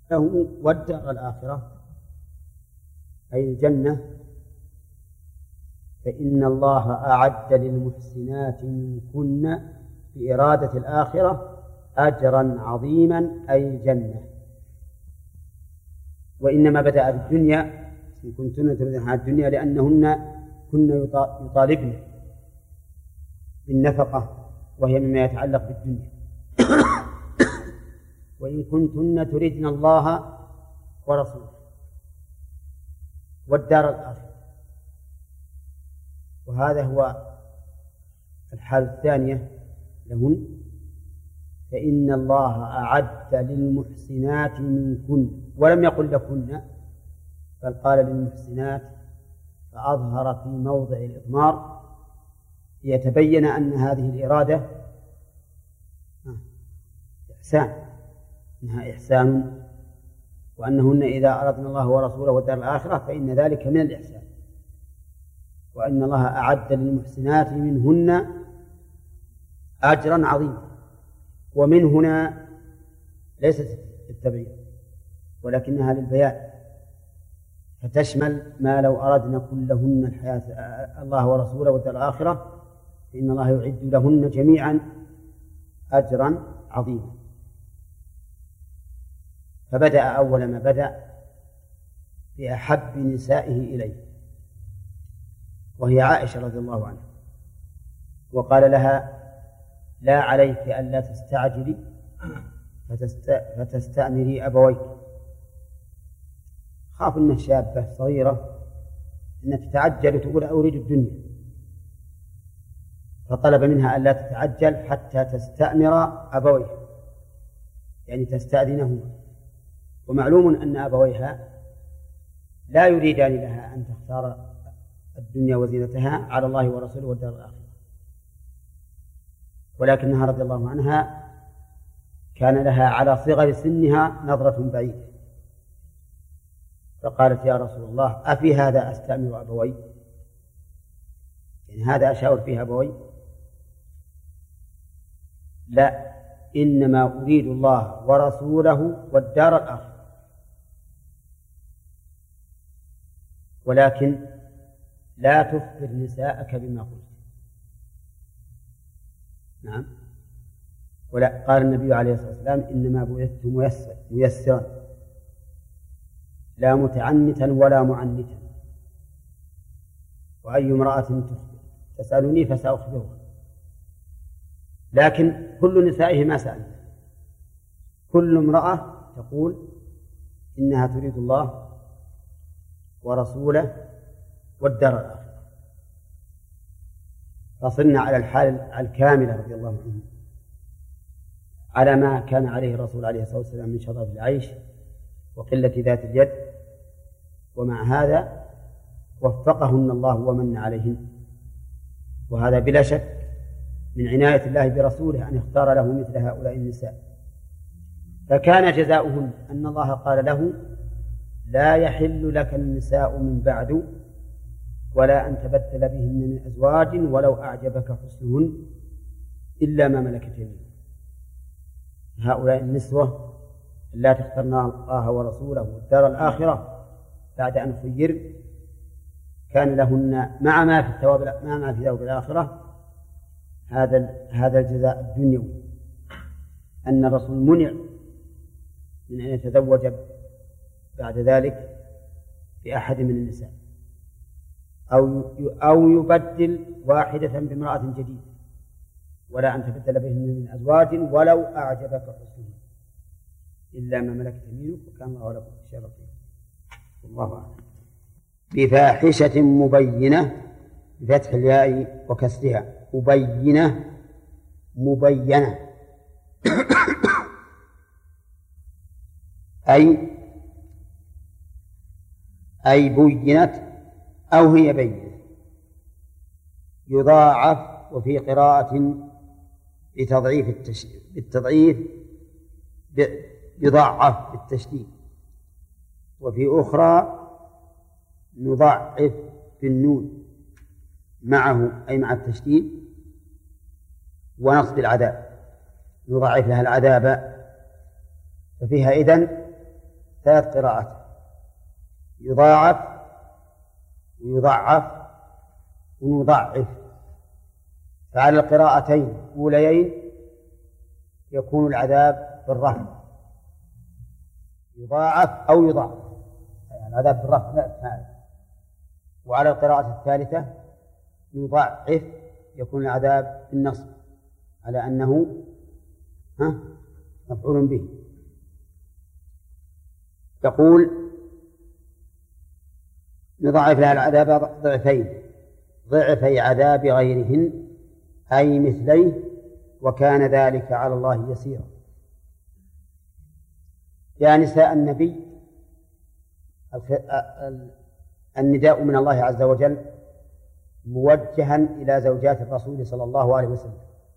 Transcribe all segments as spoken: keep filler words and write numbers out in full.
له والدار الآخرة أي الجنة، فإن الله أعد للمحسنات منكن بإرادة الآخرة أجرا عظيما أي الجنة. وإنما بدأ بالدنيا إن كنتن تريدن حياة الدنيا لأنهن كن يطالبن بالنفقة وهي مما يتعلق بالدنيا. وإن كنتن تريدن الله ورسوله والدار الآخرة، وهذا هو الحال الثانية لهن، فإن الله أعد للمحسنات منكن، ولم يقل لكن بل قال للمحسنات، فأظهر في موضع الإضمار ليتبين أن هذه الإرادة إحسان، إنها إحسان، وأنهن إذا أردنا الله ورسوله والدار الآخرة فإن ذلك من الإحسان، وأن الله أعد للمحسنات منهن أجرا عظيما. ومن هنا ليست للتبعيض ولكنها للبيان، فتشمل ما لو أردنا كلهن الحياة الله ورسوله والدار الآخرة فإن الله يعد لهن جميعا أجرا عظيما. فبدأ أول ما بدأ بأحب نسائه إليه وهي عائشة رضي الله عنها، وقال لها: لا عليك ألا تستعجلي فتست... فتستأمري أبويك. خاف أن شابة صغيرة أن تتعجل وتقول أريد الدنيا، فطلب منها ألا تتعجل حتى تستأمر أبويها، يعني تستأذنهما. ومعلوم أن أبويها لا يريدان لها أن تختار الدنيا وزينتها على الله ورسوله والدار الآخرة، ولكنها رضي الله عنها كان لها على صغر سنها نظرة بعيدة، فقالت: يا رسول الله، أفي هذا أستأمر أبوي؟ يعني هذا أشاور فيه أبوي؟ لا، إنما أريد الله ورسوله والدار الآخرة، ولكن لا تخبر نساءك بما قلت. نعم. ولا قال النبي عليه الصلاة والسلام: إنما بعثت ميسر ميسرا لا متعنتا ولا معنتا، وأي امرأة تخبر تسألني فسأخبرها. لكن كل نسائه ما سألت، كل امرأة تقول إنها تريد الله ورسوله والدار الآخرة، فصرنا على الحال الكاملة رضي الله عنه، على ما كان عليه الرسول عليه الصلاة والسلام من شرف العيش وقلة ذات اليد. ومع هذا وفقهن الله ومن عليهن، وهذا بلا شك من عناية الله برسوله أن يختار له مثل هؤلاء النساء. فكان جزاؤهن أن الله قال له: لا يحل لك النساء من بعد ولا أن تبدل بهن من أزواج ولو أعجبك حسنهن إلا ما ملكت يمينك. هؤلاء النسوة لا تخترن الله ورسوله والدار الآخرة بعد أن خير، كان لهن مع ما في الثواب مع ما في ثواب الآخرة هذا هذا الجزاء الدنيوي، أن الرسول منع من أن يتزوج بعد ذلك بأحد من النساء أو أو يبدل واحدة بامرأة جديدة، ولا أن تبدل بهن من أزواج ولو أعجبك حسنهن إلا ما ملكت يمينك وكان الله على كل شيء رقيبا. والله أعلم. بفاحشة مبينة بفتح الياء وكسرها، مبينة مبينة أي أي بينت أو هي بينة، يضاعف، وفي قراءة بتضعيف التشديد بالتضعيف يضاعف بالتشديد، وفي أخرى نضعف بالنون معه أي مع التشديد ونصب العذاب، نضعف لها العذاب. ففيها إذن ثلاث قراءات: يضاعف ويضعف ونضعف. فعلى القراءتين الأوليين يكون العذاب بالرفع، يضاعف أو يضاعف، يعني العذاب بالرفع لا. وعلى القراءة الثالثة يضعف يكون العذاب بالنصب، على أنه ها مفعول به. يقول: نضاعف لها العذاب ضعفين، ضعفي عذاب غيرهن أي مثليه، وكان ذلك على الله يسيرا. يا نساء النبي، النداء من الله عز وجل موجها إلى زوجات الرسول صلى الله عليه وسلم،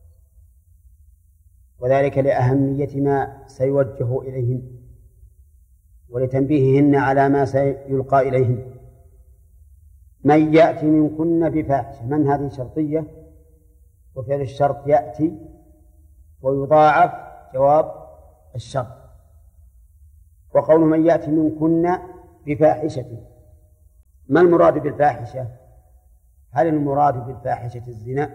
وذلك لأهمية ما سيوجه إليهن ولتنبيههن على ما سيلقى إليهن. من يأتي منكن بفاحشة، من هذه شرطية، وفعل الشرط يأتي ويضاعف جواب الشرط. وقول من يأتي منكن بفاحشة، ما المراد بالفاحشة؟ هل المراد بالفاحشة الزنا،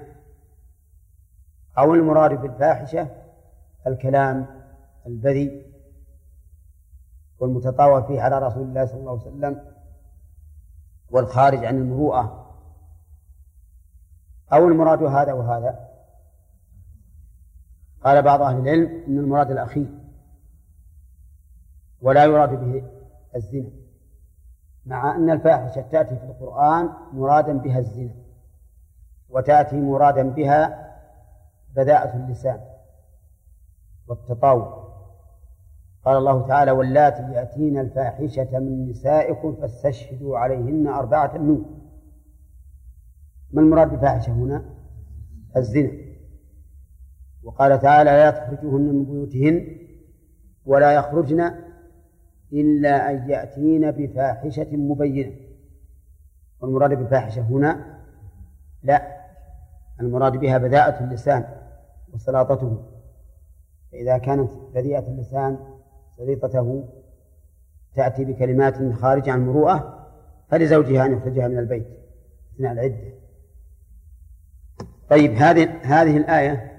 أو المراد بالفاحشة الكلام البذيء والمتطاول فيه على رسول الله صلى الله عليه وسلم والخارج عن المروءة، أو المراد هذا وهذا؟ قال بعض أهل العلم إن المراد الأخير، ولا يراد به الزنا، مع أن الفاحشة تأتي في القرآن مرادا بها الزنا، وتأتي مرادا بها بذاءة اللسان والتطاول. قال الله تعالى: واللاتي يأتين الفاحشة من نسائكم فاستشهدوا عليهن أربعة منكم. ما المراد بالفاحشة هنا؟ الزنا. وقال تعالى: لا تخرجوهن من بيوتهن ولا يخرجن إلا أن يأتين بفاحشة مبينة. والمراد بالفاحشة هنا لا، المراد بها بذاءة اللسان وسلاطته، فإذا كانت بذيئة اللسان سليطته تأتي بكلمات خارجة عن المروءة، فلزوجها أن يخرجها من البيت أثناء العدة. طيب، هذه هذه الآية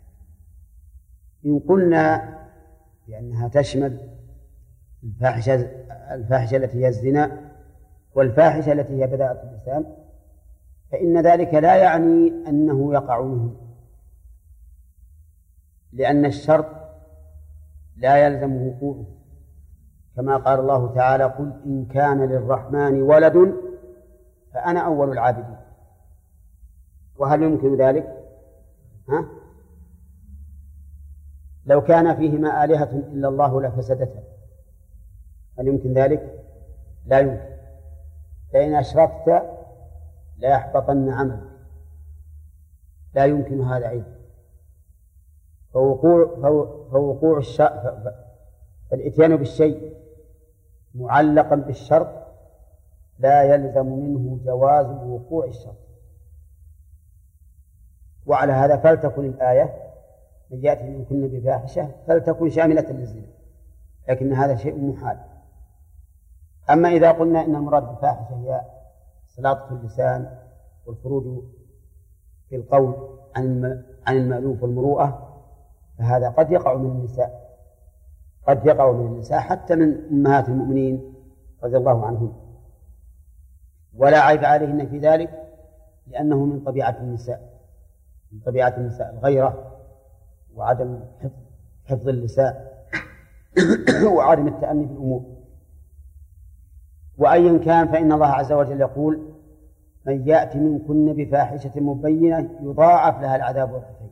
إن قلنا بأنها تشمل الفاحشة الفاحشة التي هي الزنا والفاحشة التي هي بذاءة اللسان، فإن ذلك لا يعني أنه يقع منه، لأن الشرط لا يلزم وقوعه، كما قال الله تعالى: قل إن كان للرحمن ولد فأنا أول العابدين. وهل يمكن ذلك؟ ها؟ لو كان فيهما آلهة إلا الله لفسدتا، هل يمكن ذلك؟ لا يمكن. فإن أشركت لا يحبطن عملك، لا يمكن هذا أيضا. فوقوع فوقوع الشرط، فالإتيان بالشيء معلقا بالشرط لا يلزم منه جواز وقوع الشرط. وعلى هذا فلتكن الآية من يأتي منكن بفاحشة فلتكن شاملة للزنا، لكن هذا شيء محال. أما إذا قلنا إن المراد بالفاحشة هي سلاطة اللسان والخروج في القول عن المألوف والمروءة، فهذا قد يقع من النساء، قد يقع من النساء حتى من أمهات المؤمنين رضي الله عنهم، ولا عيب عليهن في ذلك، لأنه من طبيعة النساء، من طبيعة النساء الغيرة وعدم حفظ اللسان وعدم التأني بالأمور. وأيا كان فإن الله عز وجل يقول: من يأتي منكن بفاحشة مبينة يضاعف لها العذاب ضعفين،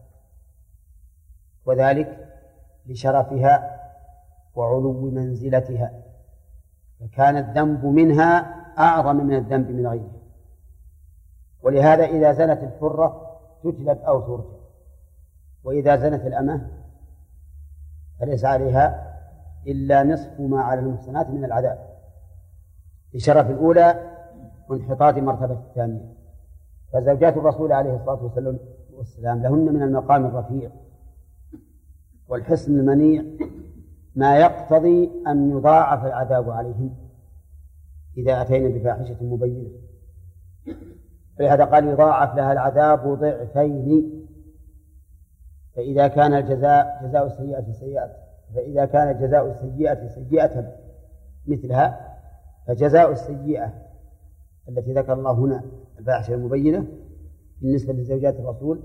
وذلك لشرفها وعلو منزلتها، فكان الذنب منها أعظم من الذنب من غيرها. ولهذا إذا زنت الحرة تجلد أو ترجم، وإذا زنت الأمة فليس عليها إلا نصف ما على المحصنات من العذاب، لشرف الأولى وانحطاط مرتبة الثانية. فزوجات الرسول عليه الصلاة والسلام لهن من المقام الرفيع والحسن المنيع ما يقتضي أن يضاعف العذاب عليهم إذا أتينا بفاحشة مبينة، فلهذا قال يضاعف لها العذاب ضعفين. فإذا كان الجزاء جزاء السيئة سيئة فإذا كان جزاء السيئة سيئة مثلها فجزاء السيئة التي ذكر الله هنا الفاحشة المبينة بالنسبة لزوجات الرسول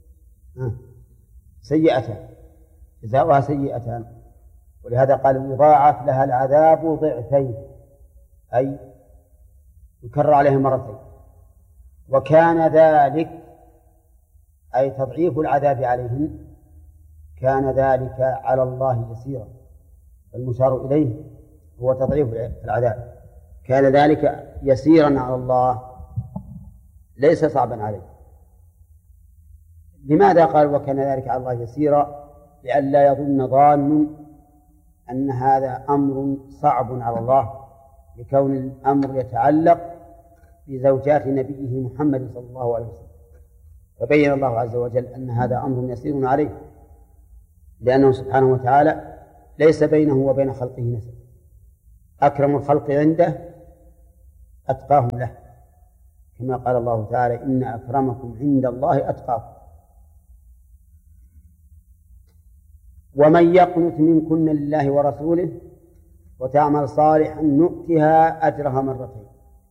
سيئة جزاؤها سيئتان، ولهذا قال يضاعف لها العذاب ضعفين أي يكرر عليها مرتين. وكان ذلك أي تضعيف العذاب عليهم كان ذلك على الله يسيرا، المشار إليه هو تضعيف العذاب، كان ذلك يسيرا على الله ليس صعبا عليه. لماذا قال وكان ذلك على الله يسيرا؟ لئلا يظن ظان أن هذا أمر صعب على الله، لكون الأمر يتعلق بزوجات نبيه محمد صلى الله عليه وسلم، فبين الله عز وجل أن هذا أمر يسير عليه، لأنه سبحانه وتعالى ليس بينه وبين خلقه نسب، أكرم الخلق عنده أتقاهم له، كما قال الله تعالى إن أكرمكم عند الله أتقاكم. ومن يقنت منكن لله ورسوله وتعمل صالحا نؤتها أجرها مرتين.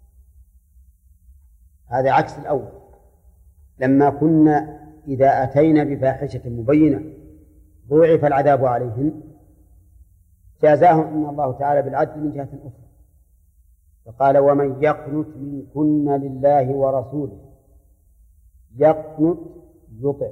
هذا عكس الأول، لما كنا إذا أتينا بفاحشة مبينة ضوعف العذاب عليهن جازاهم إن الله تعالى بالعدل من جهة أخرى، فقال ومن يقنت منكن لله ورسوله. يقنت يطع،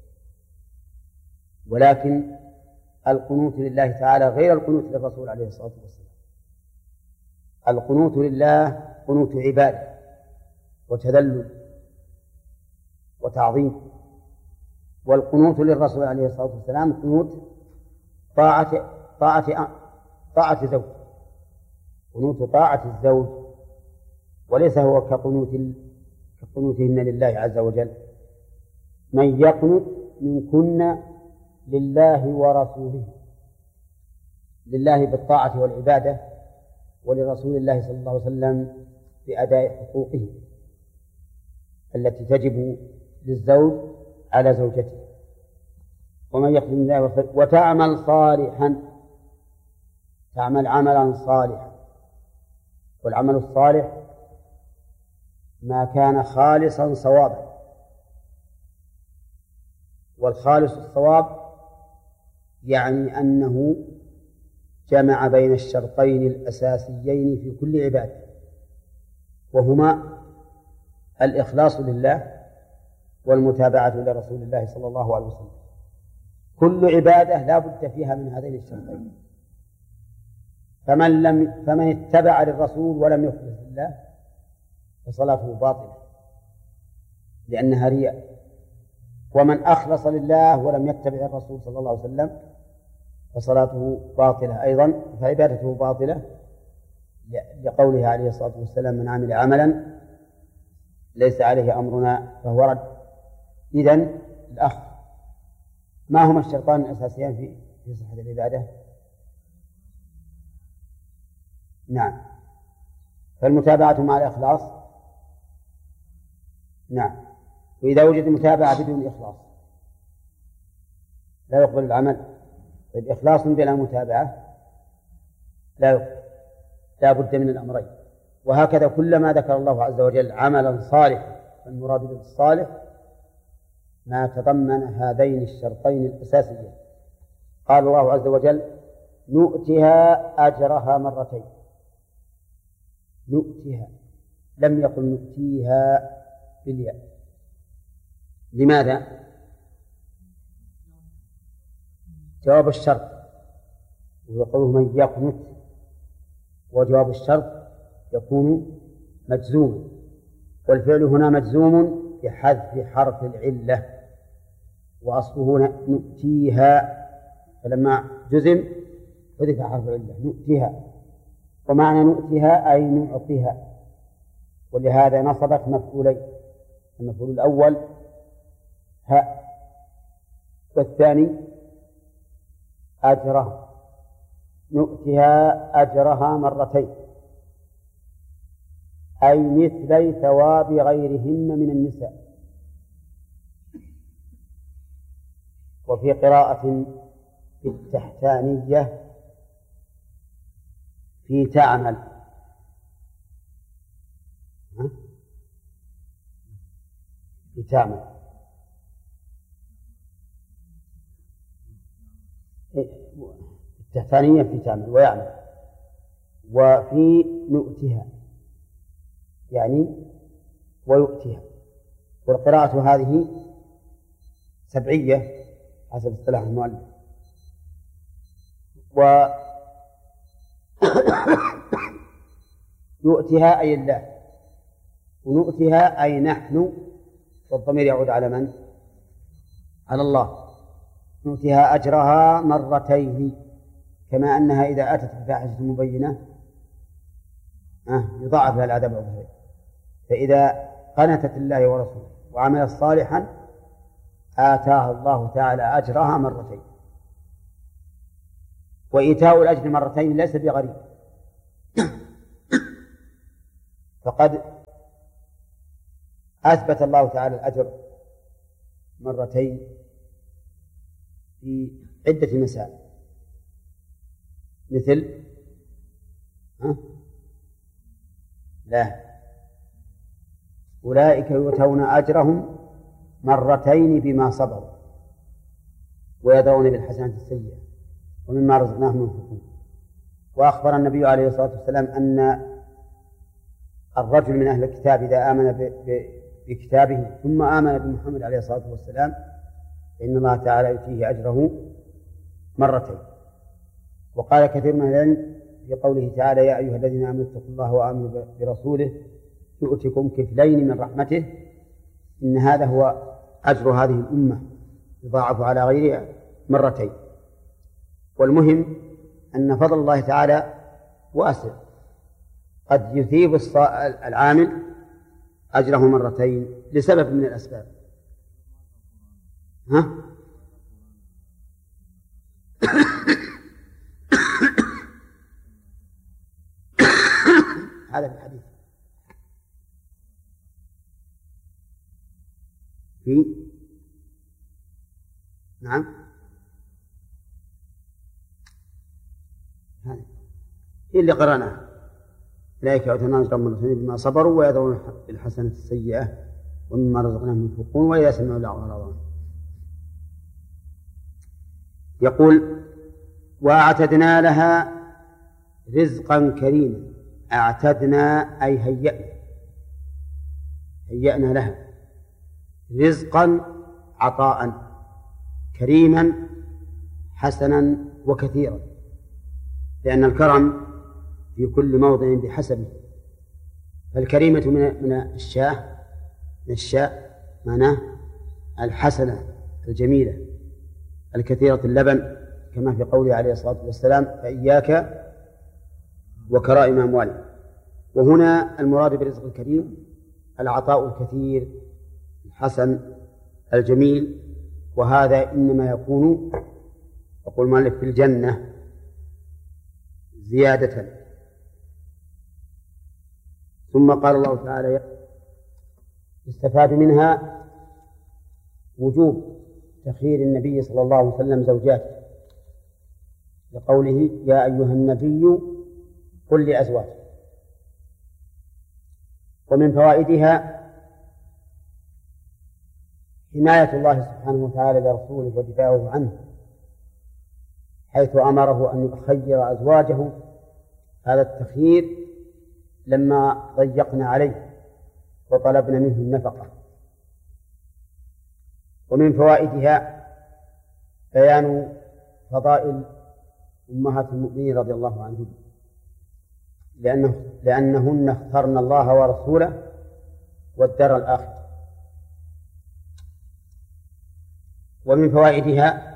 ولكن القنوت لله تعالى غير القنوت للرسول عليه الصلاة والسلام. القنوت لله قنوت عبادة وتذلل وتعظيم، والقنوت للرسول عليه الصلاة والسلام قنوت طاعة طاعة طاعة زوج، قنوت طاعة الزوج، وليس هو كقنوت كقنوتهن لله عز وجل. من يقنت منكن لله ورسوله، لله بالطاعة والعبادة، ولرسول الله صلى الله عليه وسلم بأداء حقوقه التي تجب للزوج على زوجته. ومن يقنت لله ورسوله وتعمل صالحا، تعمل عملا صالحا، والعمل الصالح ما كان خالصا صوابا، والخالص الصواب يعني أنه جمع بين الشرطين الأساسيين في كل عبادة، وهما الإخلاص لله والمتابعة لرسول الله صلى الله عليه وسلم. كل عبادة لا بد فيها من هذين الشرطين، فمن لم فمن اتبع للرسول ولم يخلص لله فصلاته باطلة لأنها رياء، ومن أخلص لله ولم يتبع الرسول صلى الله عليه وسلم فصلاته باطلة أيضا، فعبادته باطلة لقوله عليه الصلاة والسلام من عمل عملا ليس عليه أمرنا فهو رد. إذن الأخ، ما هما الشرطان الأساسيان في في صحة العبادة؟ نعم، فالمتابعة مع الإخلاص. نعم، وإذا وجد متابعة بدون إخلاص لا يقبل العمل. طيب إخلاص بلا متابعة لا يقبل، لا بد من الأمرين. وهكذا كلما ذكر الله عز وجل عملا صالحا فالمراد بالصالح ما تضمن هذين الشرطين الأساسيين. قال الله عز وجل نؤتها أجرها مرتين. نؤتها، لم يقل نؤتيها بالياء. لماذا؟ جواب الشرط ويقول من يقنت، وجواب الشرط يكون مجزوما، والفعل هنا مجزوم بحذف حرف العلة، وأصله نؤتيها، فلما جزم حذف حرف العلة نؤتيها، ومعنى نؤتيها أي نعطيها، ولهذا نصبت مفعولين، المفعول الأول هاء والثاني أجره، نؤتها أجرها مرتين، أي مثلي ثواب غيرهن من النساء. وفي قراءة في التحتانية في تعمل، في تعمل التحتانية في تعمل ويعمل. وفي نؤتها يعني ويؤتها. والقراءة هذه سبعية حسب اصطلاح المؤلف. و يؤتها أي الله، ونؤتها أي نحن، والضمير يعود على من؟ على الله. نؤتها أجرها مرتين، كما أنها إذا أتت بفاحشة مبينة يضاعف لها العذاب عقوبتين. فإذا قنتت الله ورسوله وعملت صالحا آتاها الله تعالى أجرها مرتين. وإيتاء الأجر مرتين ليس بغريب، فقد أثبت الله تعالى الأجر مرتين في عدة مسائل، مثل ها؟ لا أولئك يؤتون أجرهم مرتين بما صبروا ويدرون بالحسنة السيئة ومما رزقناهم ينفقون. وأخبر النبي عليه الصلاة والسلام أن الرجل من أهل الكتاب إذا آمن بكتابه ثم آمن بمحمد عليه الصلاة والسلام فإن الله تعالى يؤتيه أجره مرتين. وقال كثير من العلم في قوله تعالى يا أيها الذين آمنوا اتقوا الله وآمنوا برسوله يؤتكم كفلين من رحمته، إن هذا هو أجر هذه الأمة يضاعف على غيرها مرتين. والمهم أن فضل الله تعالى واسع، قد يثيب العامل أجره مرتين لسبب من الأسباب. ها؟ هذا في الحديث في نعم هذا هي اللي قرأناه أولئك يؤتون أجرهم مرتين بما صبروا ويدرون بالحسنة السيئة ومما رزقناهم ينفقون وإذا سمعوا اللغو أعرضوا. يقول وأعتدنا لها رزقا كريما. أعتدنا أي هيئنا، هيئنا لها رزقا عطاء كريما حسنا وكثيرا، لأن الكرم في كل موضع بحسبه. فالكريمة من الشاة من الشاة معناه الحسنة الجميلة الكثيرة اللبن، كما في قوله عليه الصلاة والسلام فإياك وكرائم أموالهم. وهنا المراد بالرزق الكريم العطاء الكثير الحسن الجميل، وهذا إنما يكون يقول المؤلف في الجنة زيادة. ثم قال الله تعالى استفاد منها وجوب تخيير النبي صلى الله عليه وسلم زوجاته لقوله يا أيها النبي قل لأزواجك. ومن فوائدها حماية الله سبحانه وتعالى لرسوله ودفاعه عنه، حيث أمره أن يخير أزواجه هذا التخيير لما ضيقنا عليه وطلبنا منه النفقة. ومن فوائدها بيان فضائل أمهات المؤمنين رضي الله عنهم، لأنه لأنهن اخترن الله ورسوله والدار الآخرة. ومن فوائدها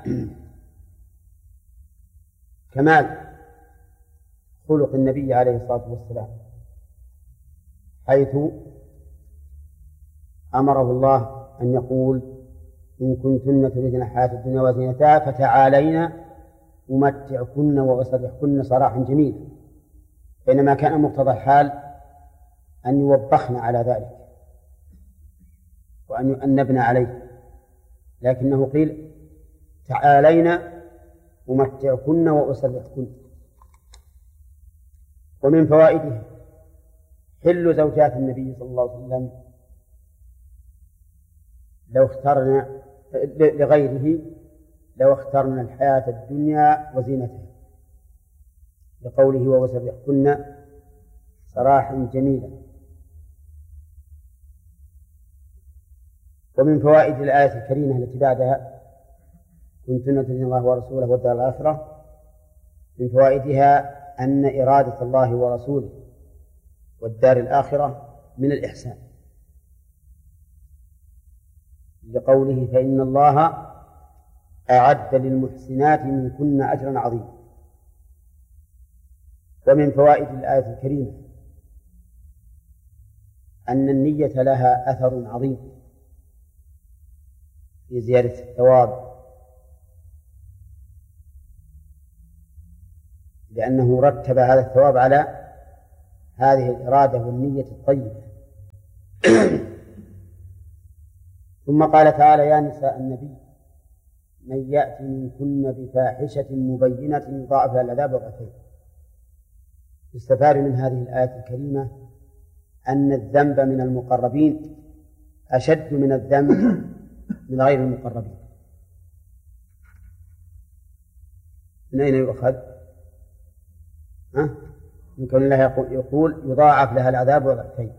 كمال خلق النبي عليه الصلاة والسلام، حيث أمره الله أن يقول إن كنتن تريدن الحياة الدنيا وزينتها فتعالينا أمتعكن وأسرحكن سراحا جميلا، بينما كان مقتضى الحال أن يوبخن على ذلك وأن يؤنبن عليه، لكنه قيل تعالينا أمتعكن وأسرحكن. ومن فوائده حل زوجات النبي صلى الله عليه وسلم لو اخترنا لغيره لو اخترنا الحياة الدنيا وزينتها، لقوله وسرحكن سراحا جميلا. ومن فوائد الآية الكريمة التي بعدها كنتن تؤمنون الله ورسوله والدار الآخرة، من فوائدها أن إرادة الله ورسوله والدار الآخرة من الإحسان، لقوله فإن الله أعد للمحسنات منكن أجرا عظيما. ومن فوائد الآية الكريمة أن النية لها أثر عظيم في زيادة الثواب، لأنه رتب هذا الثواب على هذه الإرادة والنية الطيبة. ثم قال تعالى يا نساء النبي من يأتي منكن بفاحشة مبينة يضاعف لها العذاب ضعفين. يستفاد من هذه الآية الكريمة أن الذنب من المقربين أشد من الذنب من غير المقربين. من أين يؤخذ؟ ها؟ يمكن الله يقول يضاعف لها العذاب ضعفين.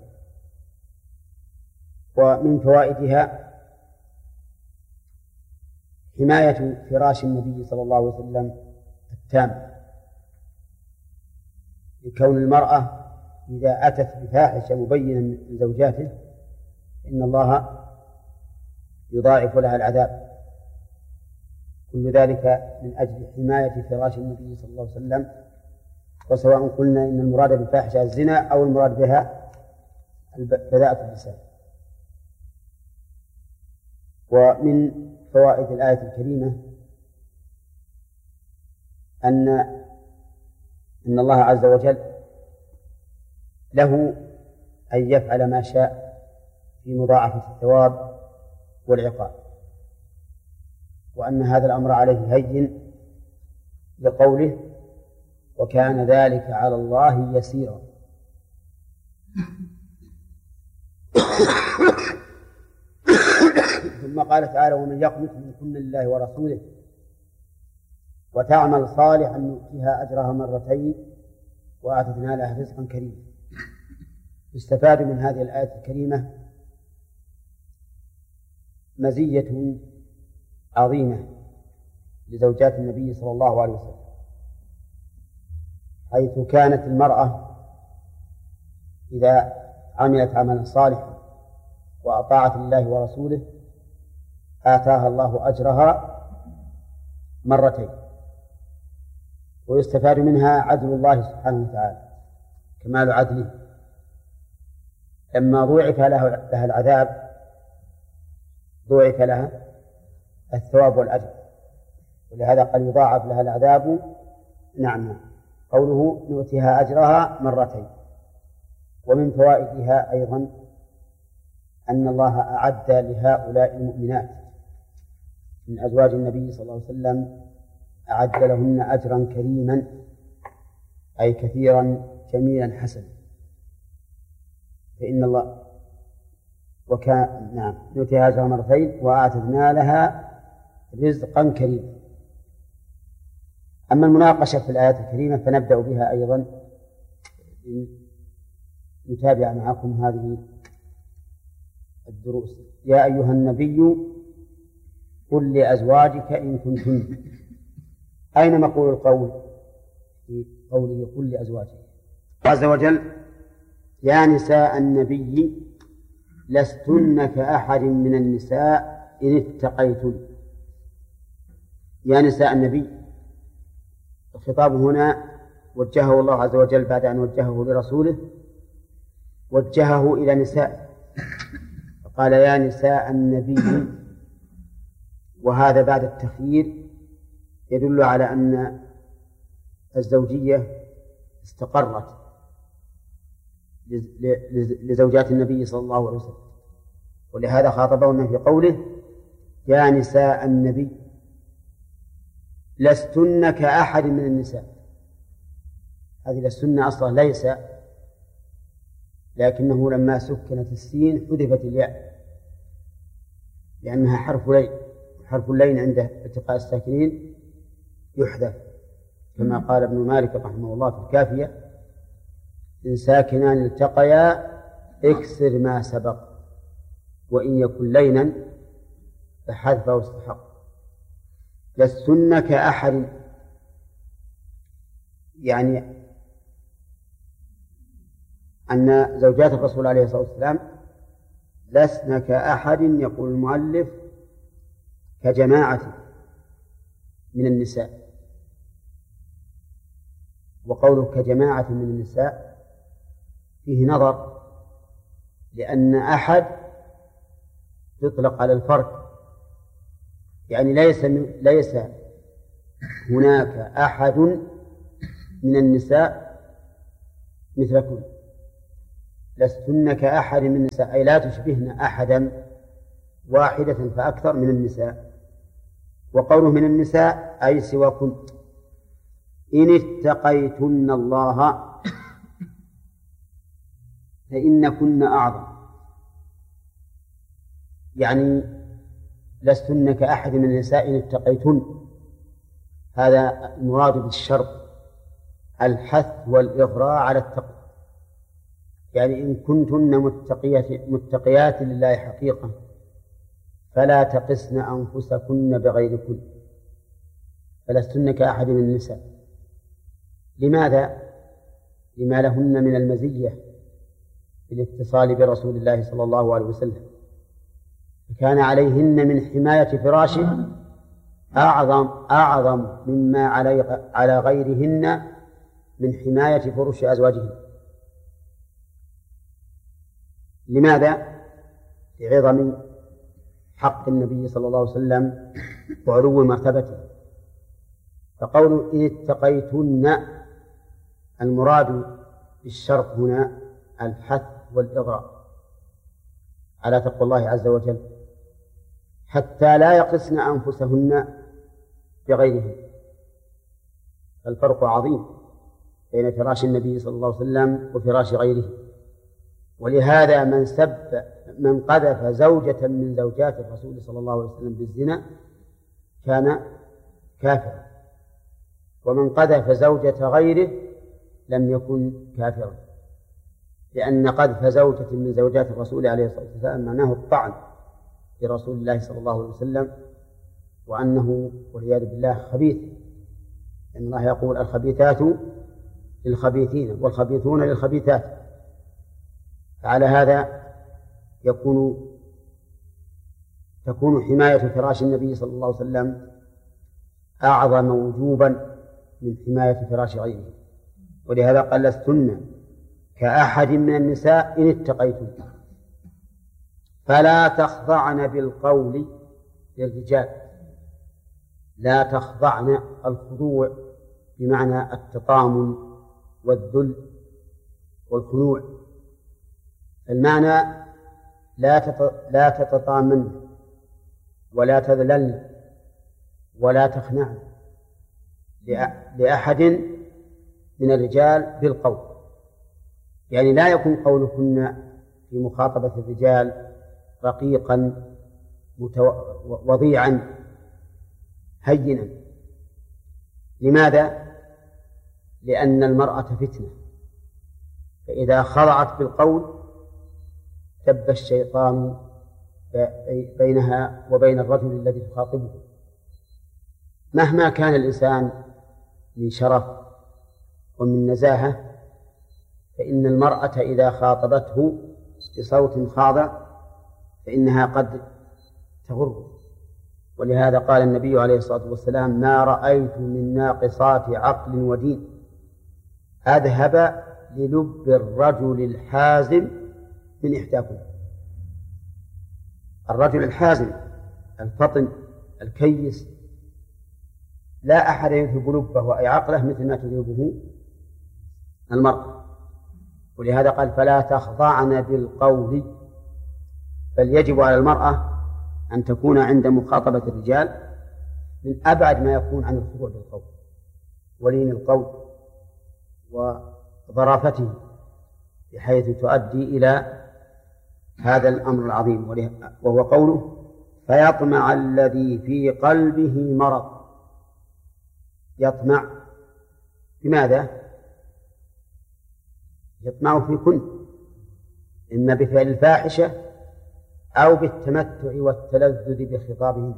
ومن فوائدها حماية فراش النبي صلى الله عليه وسلم التام، لكون المرأة إذا أتت بفاحشة مبينة من زوجاته إن الله يضاعف لها العذاب، كل ذلك من أجل حماية فراش النبي صلى الله عليه وسلم. وسواء قلنا إن المراد بالفاحشة الزنا أو المراد بها بذاءة اللسان. ومن فوائد الآية الكريمة أن إن الله عز وجل له أن يفعل ما شاء في مضاعفة الثواب والعقاب، وأن هذا الأمر عليه هين لقوله وكان ذلك على الله يسيرا. ثم قال تعالى ومن يقنت منكن لله ورسوله وتعمل صالحا نؤتها أجرها مرتين وآتتنا لها رزقا كريما. يستفاد من هذه الآية الكريمة مزية عظيمة لزوجات النبي صلى الله عليه وسلم، حيث كانت المرأة إذا عملت عملا صالحا وأطاعت الله ورسوله آتاها الله أجرها مرتين. ويستفاد منها عدل الله سبحانه وتعالى، كمال عدله، لما ضوعف لها العذاب ضوعف لها الثواب والأجر، ولهذا قال يضاعف لها العذاب. نعم، قوله نؤتيها أجرها مرتين. ومن فوائدها أيضا أن الله أعد لهؤلاء المؤمنات من أزواج النبي صلى الله عليه وسلم أعد لهن أجرا كريما، أي كثيرا جميلا حسنا. فإن الله وكان نعم نؤتيها أجرها مرتين وآتتنا لها رزقا كريما. أما المناقشة في الآيات الكريمة فنبدأ بها أيضا، نتابع معكم هذه الدروس. يا أيها النبي قل لأزواجك إن كنتن، أين مقول القول؟ في قوله قل لأزواجك عز وجل يا نساء النبي لستن كأحد من النساء إن اتقيتن. يا نساء النبي، الخطاب هنا وجهه الله عز وجل بعد أن وجهه لرسوله، وجهه إلى نساء فقال يا نساء النبي، وهذا بعد التخيير يدل على أن الزوجية استقرت لزوجات النبي صلى الله عليه وسلم، ولهذا خاطبهن في قوله: يا نساء النبي لستن كأحد من النساء. هذه لستن أصلا ليس، لكنه لما سكنت السين حذفت الياء لأنها حرف لين، حرف اللين عند التقاء الساكنين يحذف، كما قال ابن مالك رحمه الله في الكافية: إن ساكنان التقيا اكسر ما سبق، وإن يكن لينا فحذفه استحق. لستن كأحد، يعني أن زوجات الرسول عليه الصلاة والسلام لسن كأحد، يقول المؤلف كجماعة من النساء. وقوله كجماعة من النساء فيه نظر، لأن أحد تطلق على الفرد، يعني ليس ليس هناك أحد من النساء مثلكم. لستن كأحد من النساء، أي لا تشبهن أحدا واحدة فأكثر من النساء. وقوله من النساء أي سواكن. إن اتقيتن الله فإنكن أعظم، يعني لستن كأحد من النساء إن اتقيتن، هذا المراد بالشرط الحث والإغراء على التقوى، يعني إن كنتن متقيات, متقيات لله حقيقة فلا تقسن أنفسكن بغيركن، فلستن كأحد من النساء. لماذا؟ لما لهن من المزية في الاتصال برسول الله صلى الله عليه وسلم، كان عليهن من حماية فراشه أعظم أعظم مما علي على غيرهن من حماية فرش أزواجهن. لماذا؟ لعظم حق النبي صلى الله عليه وسلم وعلو مرتبته. فقول إن اتقيتن المراد بالشرط هنا الحث والإغراء على تقوى الله عز وجل، حتى لا يقسن أنفسهن بغيرهن. الفرق عظيم بين فراش النبي صلى الله عليه وسلم وفراش غيره. ولهذا من سب من قذف زوجة من زوجات الرسول صلى الله عليه وسلم بالزنا كان كافرا، ومن قذف زوجة غيره لم يكن كافرا، لأن قذف زوجة من زوجات الرسول عليه الصلاة والسلام معناه الطعن برسول الله صلى الله عليه وسلم، وأنه والعياذ بالله خبيث، لأن الله يقول الخبيثات للخبيثين والخبيثون للخبيثات. فعلى هذا يكون تكون حماية فراش النبي صلى الله عليه وسلم أعظم وجوبا من حماية فراش غيره. ولهذا قال لستن كأحد من النساء إن اتقيتن فلا تخضعن بالقول للرجال. لا تخضعن، الخضوع بمعنى التطامن والذل والخنوع، المعنى لا لا تتطامن ولا تذللن ولا تخنعن لأحد من الرجال بالقول، يعني لا يكون قولكن في مخاطبة الرجال رقيقا وضيعا هينا. لماذا؟ لأن المرأة فتنة، فإذا خضعت بالقول تب الشيطان بينها وبين الرجل الذي تخاطبه. مهما كان الإنسان من شرف ومن نزاهة، فإن المرأة إذا خاطبته بصوت خاضع فإنها قد تغر. ولهذا قال النبي عليه الصلاة والسلام: ما رأيت من ناقصات عقل ودين أذهب للب الرجل الحازم من إحداكم. الرجل الحازم الفطن الكيس لا أحد يذهب لبه أي عقله مثل ما تذهبه المرأة. ولهذا قال فلا تخضعن بالقول، بل يجب على المرأة أن تكون عند مخاطبة الرجال من أبعد ما يكون عن الخضوع بالقول ولين القول وظرافته، بحيث تؤدي إلى هذا الأمر العظيم، وهو قوله فيطمع الذي في قلبه مرض. يطمع بماذا؟ يطمع في كن، إما بفعل الفاحشة أو بالتمتع والتلذذ بخطابهم.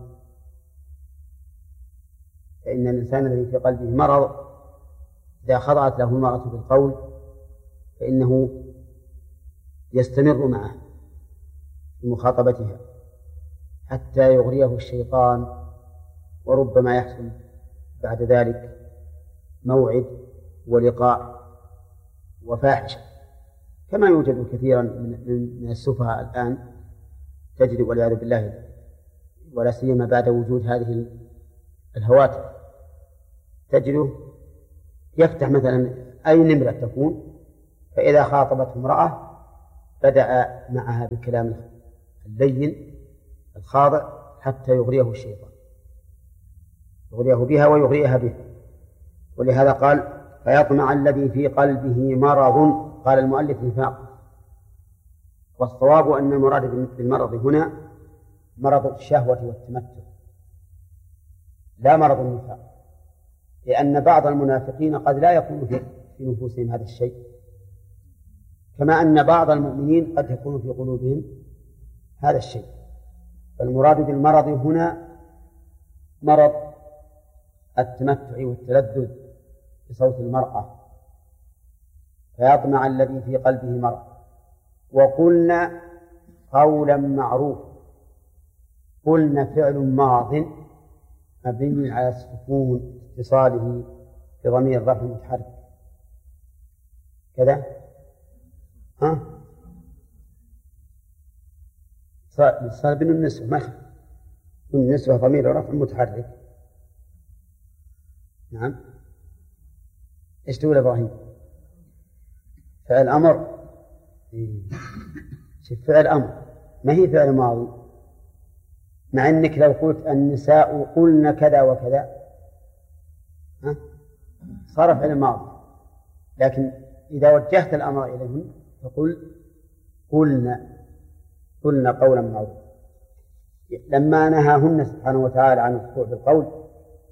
فإن الإنسان الذي في قلبه مرض إذا خضعت له المرأة بالقول فإنه يستمر معه في مخاطبتها حتى يغريه الشيطان، وربما يحصل بعد ذلك موعد ولقاء وفاحشة، كما يوجد كثيرا من السفهاء الآن، تجد والعياذ بالله، ولا سيما بعد وجود هذه الهواتف، تجده يفتح مثلا أي نمرة تكون، فإذا خاطبته امرأة بدأ معها بالكلام اللين الخاضع حتى يغريه الشيطان، يغريه بها ويغريها به. ولهذا قال فيطمع الذي في قلبه مرض. قال المؤلف نفاق، والصواب أن المراد بالمرض هنا مرض الشهوة والتمتع لا مرض النفاق، لأن بعض المنافقين قد لا يكون في نفوسهم هذا الشيء، كما أن بعض المؤمنين قد يكون في قلوبهم هذا الشيء. فالمراد بالمرض هنا مرض التمتع والتلذذ بصوت المرأة، فيطمع الذي في قلبه مرض. وقلنا قولا معروفا، قلنا فعل ماض مبني على السكون اتصاله بضمير الرفع المتحرك كذا، ها صار بين النسوة، ما بين النسوة ضمير الرفع المتحرك. نعم، ايش تقول ابراهيم؟ فعل امر، شوف فعل امر ما هي فعل ماضي، مع انك لو قلت النساء قلن كذا وكذا ها صار فعل ماضي، لكن اذا وجهت الامر اليهن فقل قلنا قلنا قولا معروفا. لما نهاهن سبحانه وتعالى عن الخضوع بالقول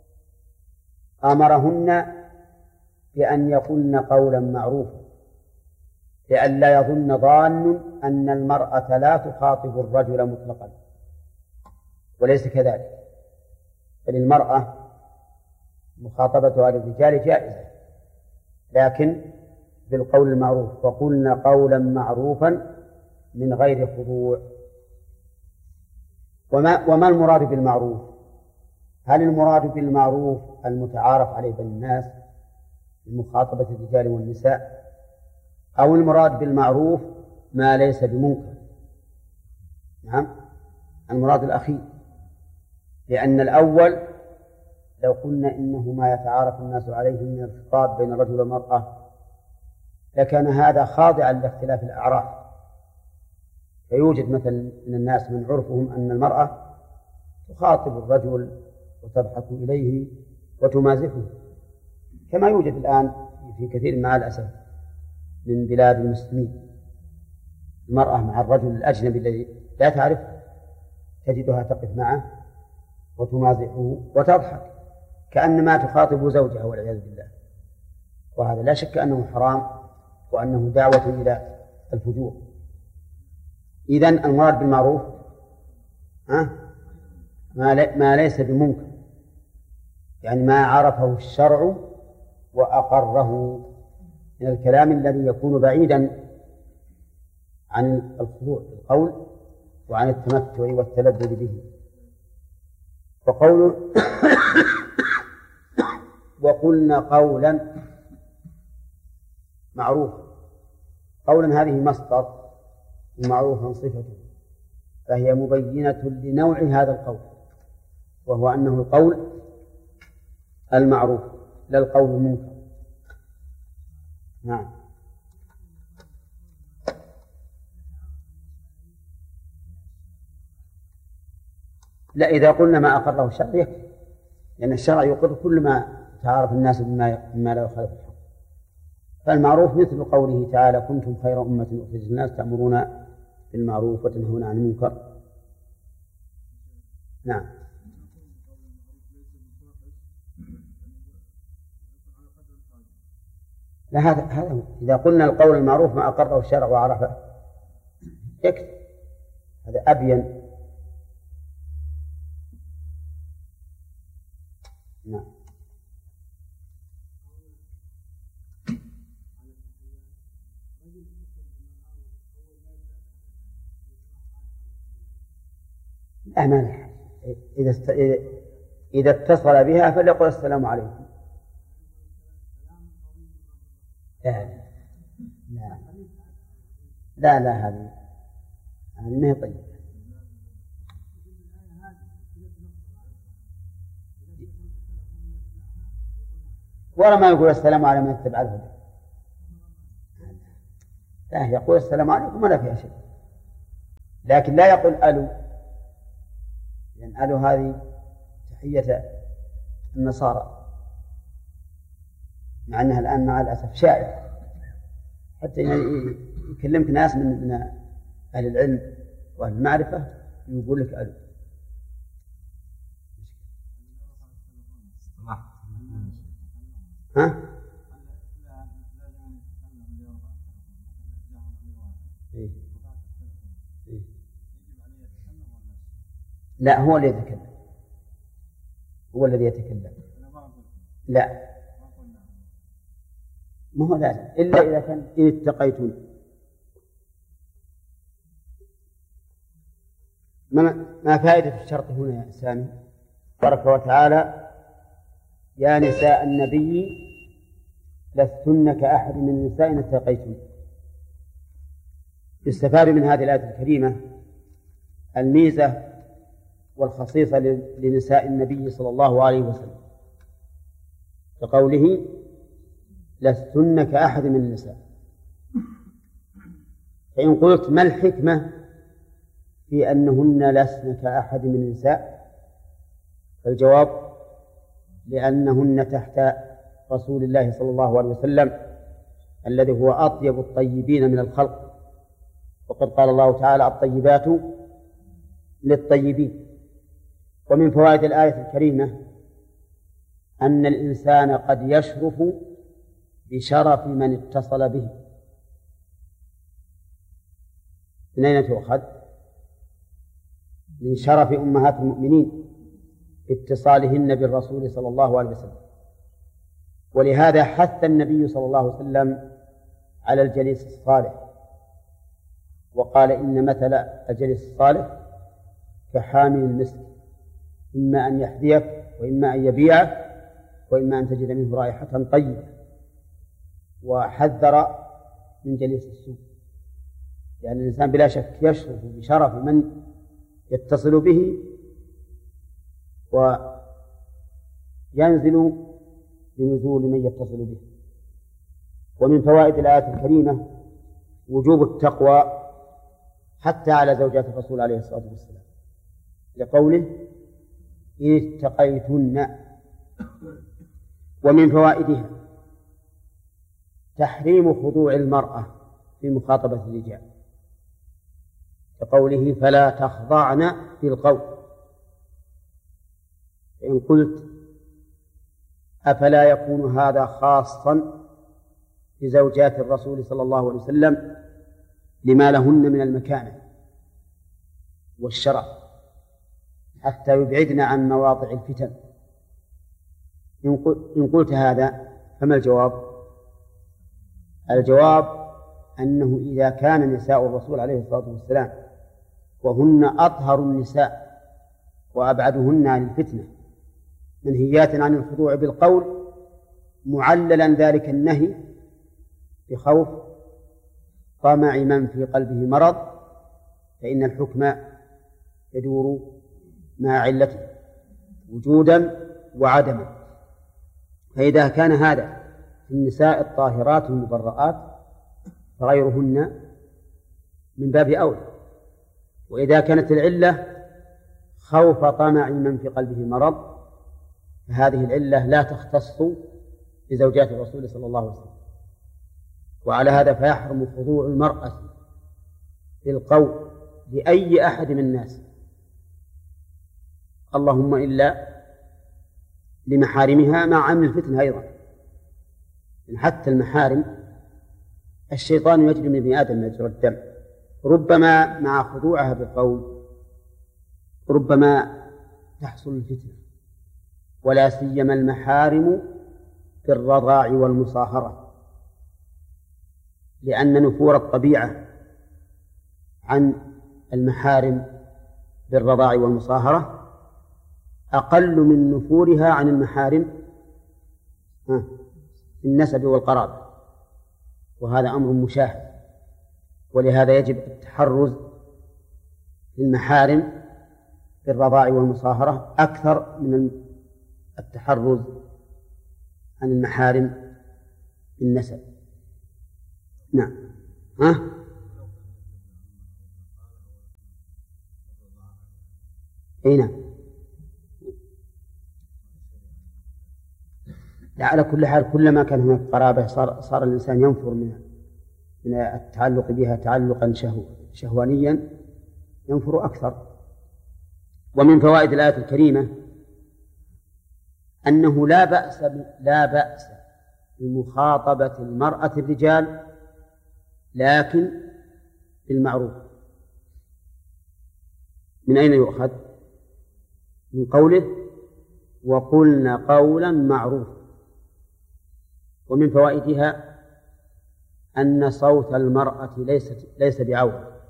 امرهن بأن يقولن قولا معروفا، لئلا يظن ظان أن المرأة لا تخاطب الرجل مطلقا، وليس كذلك، بل المرأة مخاطبتها للرجال جائزة، لكن بالقول المعروف، وقلنا قولا معروفا من غير خضوع. وما, وما المراد بالمعروف؟ هل المراد بالمعروف المتعارف عليه بين الناس مخاطبة الرجال والنساء، أو المراد بالمعروف ما ليس بمنكر؟ نعم، المراد الأخير، لأن الأول لو قلنا إنه ما يتعارف الناس عليه من الخطاب بين الرجل والمرأة لكان هذا خاضعا لاختلاف الأعراف، فيوجد مثلا من الناس من عرفهم أن المرأة تخاطب الرجل وتضحك إليه وتمازحه، كما يوجد الآن في كثير مع الأسف من بلاد المسلمين، المرأة مع الرجل الأجنبي الذي لا تعرف تجدها تقف معه وتمازحه وتضحك كأنما تخاطب زوجها والعياذ بالله، وهذا لا شك أنه حرام وأنه دعوة إلى الفجور. إذن المراد بالمعروف ها ما ليس بمنكر، يعني ما عرفه الشرع وأقره من الكلام الذي يكون بعيدا عن الخضوع بالقول وعن التمتع والتلذذ به. وقوله وقلنا قولا معروفا، قولا هذه مصدر ومعروفا صفته، فهي مبينة لنوع هذا القول، وهو أنه القول المعروف لا القول المنكر. نعم. لا، إذا قلنا ما أقره الشرع يكفي، لأن الشرع يقر كل ما تعارف الناس بما, بما لا يخالف الحق. فالمعروف مثل قوله تعالى كنتم خير أمة أخرجت الناس تأمرون بالمعروف وتنهون عن المنكر. نعم. لا، هذا هذا هو. إذا قلنا القول المعروف ما أقره الشرع وعرفه يكفي، هذا أبين. نعم. لا، ما له. إذا است... إذا اتصل بها فليقل السلام عليكم. لا لا لا, لا هذه هذه ما هي طيبة. ولا ما يقول السلام على من اتبع الهدى. لا، يقول السلام عليكم ولا فيها شيء، لكن لا يقول ألو، لأن ألو هذه تحية النصارى، مع أنها الآن مع الأسف شائعة، حتى يكلمك ناس من من أهل العلم وأهل المعرفة يقول لك ألو. ها؟ إيه؟ إيه؟ لا، هو الذي يتكلم، هو الذي يتكلم. لا، ما هو لازم إلا إذا كان إن اتقيتم. ما ما فائدة الشرط هنا يا سامي؟ تبارك وتعالى يا نساء النبي لستن كأحد من النساء إن اتقيتم. يستفاد من هذه الآية الكريمة الميزة والخصيصة لنساء النبي صلى الله عليه وسلم، كقوله لستن كأحد من النساء. فإن قلت ما الحكمة في أنهن لسن كأحد من النساء؟ فالجواب لأنهن تحت رسول الله صلى الله عليه وسلم الذي هو أطيب الطيبين من الخلق، وقد قال الله تعالى الطيبات للطيبين. ومن فوائد الآية الكريمة أن الإنسان قد يشرف بشرف من اتصل به. من أين تؤخذ؟ من شرف أمهات المؤمنين اتصالهن بالرسول صلى الله عليه وسلم. ولهذا حث النبي صلى الله عليه وسلم على الجليس الصالح، وقال إن مثل الجليس الصالح كحامل المسك، إما أن يحذيك وإما أن يبيعك وإما أن تجد منه رائحة طيبة. وحذر من جليس السوء، لأن يعني الإنسان بلا شك يشرف بشرف من يتصل به وينزل بنزول من يتصل به. ومن فوائد الآية الكريمة وجوب التقوى حتى على زوجات الرسول عليه الصلاة والسلام، لقوله إن اتقيتن. ومن فوائدها تحريم خضوع المرأة في مخاطبة الرجال، كقوله فلا تخضعن بالقول. فإن قلت أفلا يكون هذا خاصا بزوجات الرسول صلى الله عليه وسلم لما لهن من المكانة والشرع حتى يبعدن عن مواضع الفتن؟ إن قلت هذا فما الجواب؟ الجواب أنه إذا كان نساء الرسول عليه الصلاة والسلام وهن أطهر النساء وأبعدهن عن الفتنة منهيات عن الخضوع بالقول، معللا ذلك النهي بخوف طمع من في قلبه مرض، فإن الحكم يدور مع علته وجودا وعدما. فإذا كان هذا في النساء الطاهرات المبرآت فغيرهن من باب أولى. وإذا كانت العلة خوف طمع من في قلبه مرض فهذه العلة لا تختص بزوجات الرسول صلى الله عليه وسلم. وعلى هذا فيحرم خضوع المرأة بالقول لأي أحد من الناس، اللهم إلا لمحارمها مع عمل الفتنة أيضا. حتى المحارم الشيطان يجري من ابن آدم مجرى الدم، ربما مع خضوعها بالقول ربما تحصل الفتنة، ولا سيما المحارم بالرضاع والمصاهرة، لأن نفور الطبيعة عن المحارم بالرضاع والمصاهرة أقل من نفورها عن المحارم النسب والقرابة، وهذا أمر مشاهد. ولهذا يجب التحرز للمحارم بالرضاع والمصاهرة أكثر من التحرز عن المحارم بالنسب. نعم. ها؟ أي نعم. على كل حال كلما كان هناك قرابة صار, صار الإنسان ينفر من من التعلق بها تعلقا شهو شهوانيا ينفر أكثر. ومن فوائد الآية الكريمة أنه لا بأس لا بأس بمخاطبة المرأة الرجال لكن بالمعروف. من أين يؤخذ؟ من قوله وقلنا قولا معروفا. ومن فوائدها أن صوت المرأة ليس ليس بعورة،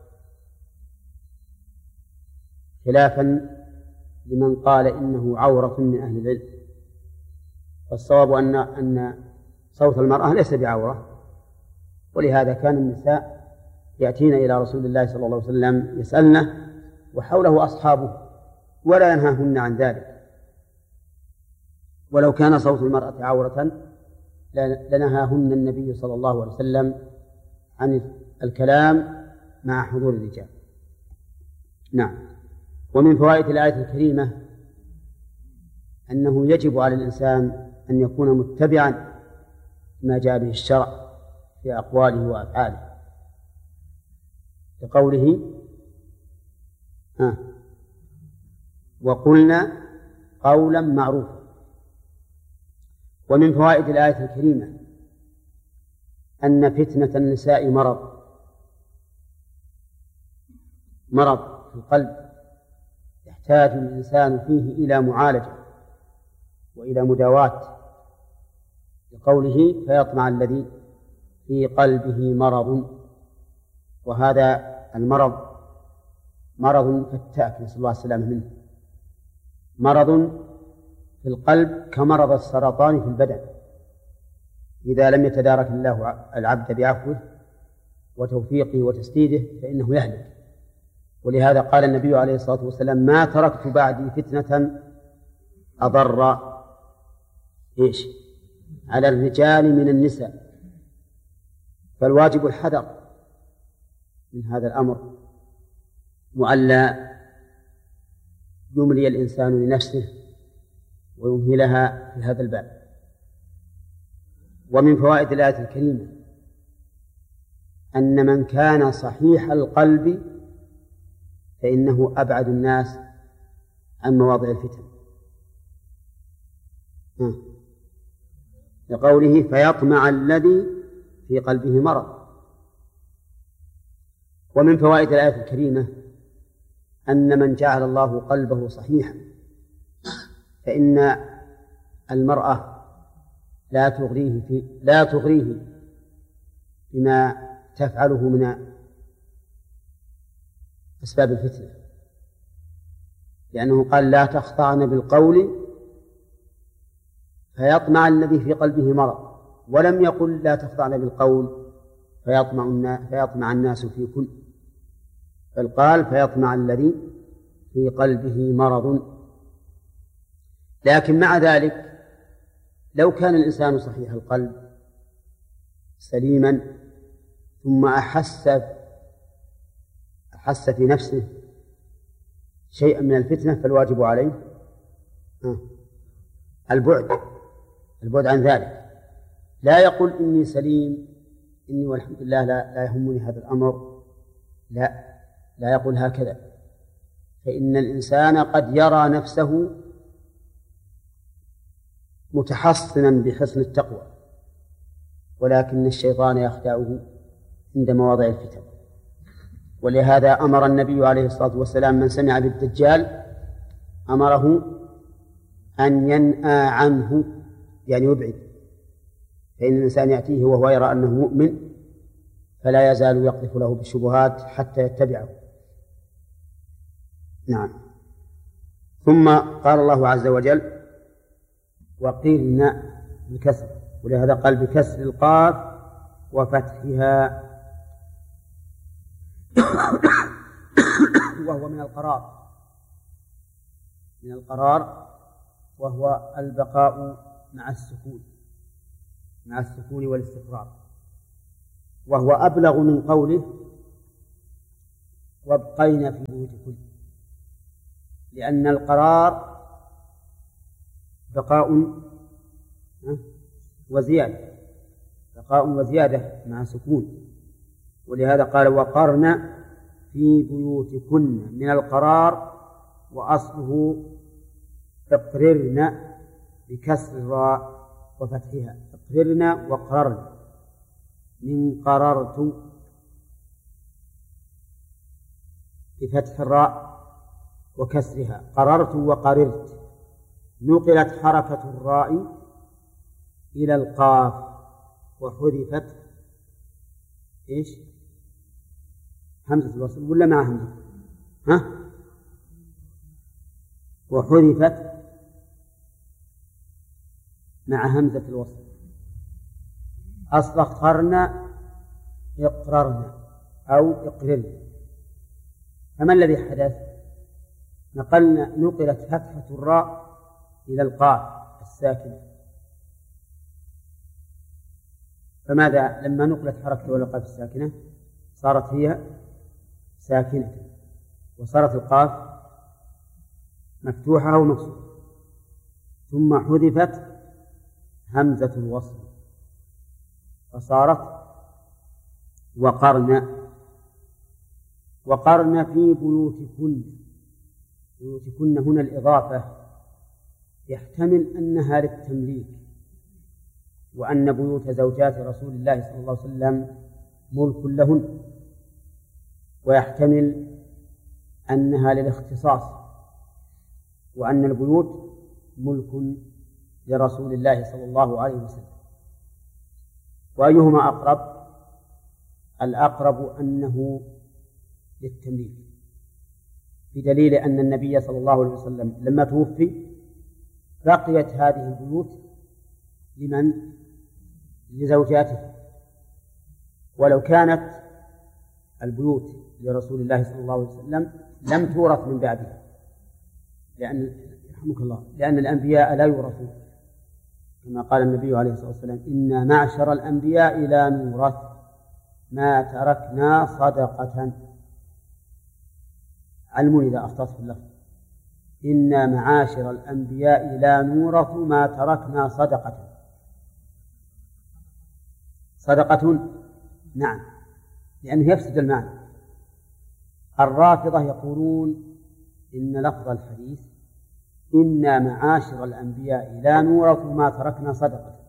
خلافا لمن قال إنه عورة من أهل العلم. فالصواب أن أن صوت المرأة ليس بعورة، ولهذا كان النساء يأتين إلى رسول الله صلى الله عليه وسلم يسألنه وحوله أصحابه ولا ينهاهن عن ذلك. ولو كان صوت المرأة عورة لنهاهن النبي صلى الله عليه وسلم عن الكلام مع حضور الرجال. نعم. ومن فوائد الآية الكريمة أنه يجب على الإنسان أن يكون متبعا ما جاء به الشرع في أقواله وأفعاله، كقوله آه وقلنا قولا معروفا. ومن فوائد الآية الكريمة أن فتنة النساء مرض مرض في القلب يحتاج الإنسان فيه إلى معالجة وإلى مداواة، لقوله فيطمع الذي في قلبه مرض. وهذا المرض مرض فتاك نسأل الله السلامة منه، مرض في القلب كمرض السرطان في البدن، إذا لم يتدارك الله العبد بعفوه وتوفيقه وتسديده فإنه يهلك. ولهذا قال النبي عليه الصلاة والسلام ما تركت بعدي فتنة أضر إيش على الرجال من النساء. فالواجب الحذر من هذا الأمر وألا يملي الإنسان لنفسه ويمهلها في هذا الباب. ومن فوائد الآية الكريمة أن من كان صحيح القلب فإنه أبعد الناس عن مواضع الفتن، لقوله فيطمع الذي في قلبه مرض. ومن فوائد الآية الكريمة أن من جعل الله قلبه صحيحا فإن المرأة لا تغريه في لا تغريه بما تفعله من أسباب الفتنة، لأنه قال لا تخضعن بالقول فيطمع الذي في قلبه مرض، ولم يقل لا تخضعن بالقول فيطمع فيطمع الناس في كل، بل قال فيطمع الذي في قلبه مرض. لكن مع ذلك لو كان الإنسان صحيح القلب سليما ثم أحس أحس في نفسه شيئا من الفتنة فالواجب عليه البعد البعد عن ذلك. لا يقول إني سليم، إني والحمد لله لا, لا يهمني هذا الأمر، لا لا يقول هكذا، فإن الإنسان قد يرى نفسه متحصنا بحسن التقوى، ولكن الشيطان يخدعه عند مواضع الفتن. ولهذا أمر النبي عليه الصلاة والسلام من سمع بالدجال أمره أن ينأى عنه، يعني يبعد، فإن الإنسان يأتيه وهو يرى أنه مؤمن فلا يزال يقذف له بالشبهات حتى يتبعه. نعم. ثم قال الله عز وجل وقرن بالكسر، ولهذا قال بكسر القاف وفتحها وهو من القرار من القرار وهو البقاء مع السكون مع السكون والاستقرار، وهو أبلغ من قوله وابقين في بيوتكن، لأن القرار بقاء وزيادة بقاء وزيادة مع سكون، ولهذا قال وقرن في بيوتكن من القرار، وأصله اقررن بكسر الراء وفتحها، اقررن وقررن من قررت بفتح الراء وكسرها، قررت وقررت. نقلت حركة الراء إلى القاف وحذفت إيش؟ همزة الوصل ولا مع همزة؟ ها؟ وحذفت مع همزة الوصل. أصل قرنا اقررنا أو اقررنا. فما الذي حدث؟ نقلنا نقلت فتحة الراء إلى القاف الساكنة، فماذا لما نقلت حركة إلى القاف الساكنة صارت هي ساكنة، وصارت القاف مفتوحة ومكسورة، ثم حذفت همزة الوصل فصارت وقرن. وقرن في بيوتكن، بيوتكن هنا الإضافة يحتمل أنها للتمليك، وأن بيوت زوجات رسول الله صلى الله عليه وسلم ملك لهن، ويحتمل أنها للاختصاص، وأن البيوت ملك لرسول الله صلى الله عليه وسلم. وأيهما أقرب؟ الأقرب أنه للتمليك، بدليل أن النبي صلى الله عليه وسلم لما توفي بقيت هذه البيوت لمن؟ لزوجاته. ولو كانت البيوت لرسول الله صلى الله عليه وسلم لم تورث من بعده، لأن يرحمك الله لأن الأنبياء لا يورثون، كما قال النبي عليه الصلاة والسلام إنا معشر الأنبياء لا نورث ما تركنا صدقة. علموا إذا أخطأت في اللفظ، إنا معاشر الأنبياء لا نورث ما تركنا صدقة. صدقة نعم، لأنه يفسد المعنى. الرافضة يقولون إن لفظ الحديث إنا معاشر الأنبياء لا نورث ما تركنا صدقة.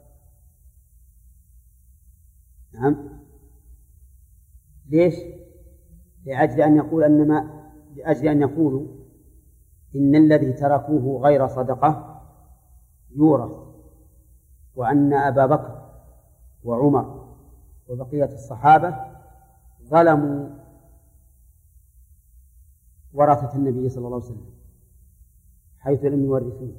نعم، ليش؟ لأجل أن يقول أن ما لأجل أن يقولوا إن الذي تركوه غير صدقة يورث، وأن أبا بكر وعمر وبقية الصحابة ظلموا ورثة النبي صلى الله عليه وسلم حيث لم يورثوه.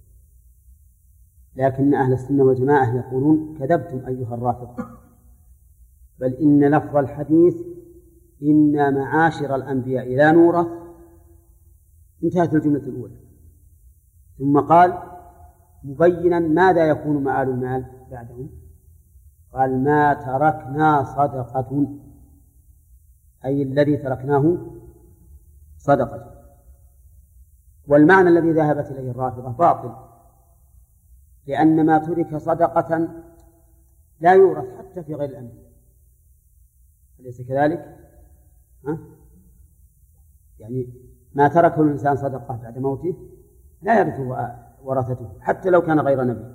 لكن أهل السنة والجماعة يقولون كذبتم أيها الرافضة، بل إن لفظ الحديث إنا معاشر الأنبياء لا نورث انتهت الجملة الأولى، ثم قال مبينا ماذا يكون مآل المال بعدهم. قال ما تركنا صدقة، أي الذي تركناه صدقة. والمعنى الذي ذهبت إليه الرافضة باطل، لأن ما ترك صدقة لا يورث حتى في غير الأنبياء، أليس كذلك؟ ها؟ يعني ما تركه الإنسان صدقة بعد موته لا يرثه ورثته حتى لو كان غير نبي.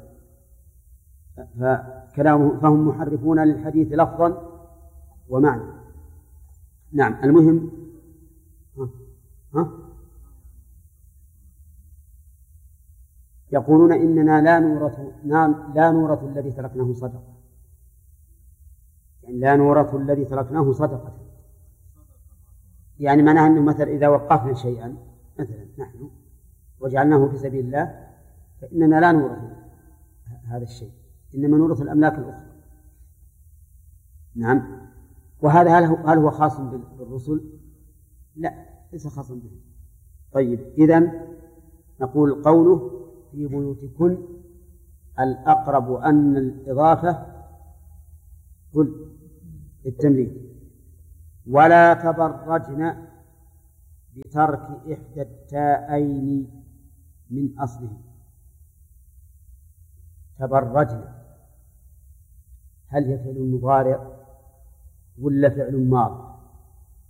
فكلامه فهم محرفون للحديث لفظا ومعنى. نعم. المهم ها ها يقولون إننا لا نورث لا نورث الذي تركناه صدقة، يعني لا نورث الذي تركناه صدقة، يعني معناها أنه مثلا إذا وقفنا شيئا مثلا نحن وجعلناه في سبيل الله فإننا لا نورث هذا الشيء، إنما نورث الأملاك الأخرى. نعم. وهذا هل هو خاص بالرسل؟ لا، ليس خاصا به. طيب، إذن نقول قوله في بيوتكن الأقرب أن الإضافة قل التمليك، ولا تبرجن بترك إحدى التاءين من أصله. تبرجن هل هي فعل مضارع ولا فعل ماضي؟